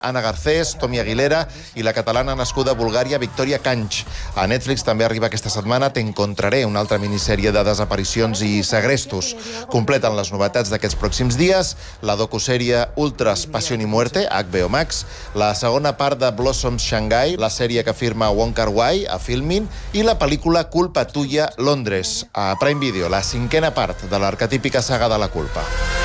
Ana Garcés, Tommy Aguilera i la catalana nascuda a Bulgària, Victoria Canch. A Netflix també arriba aquesta setmana Te encontraré, una altra minissèrie de desaparicions i segrestos. Completen les novetats d'aquests pròxims dies la docusèrie Ultras, Pasión y Muerte, HBO Max, la segona part de Blossoms Shanghai, la sèrie que firma Wong Kar-wai a Filmin, i la pel·lícula Culpa tuya, Londres, a Prime Video, la cinquena part de l'arquetípica saga de la culpa.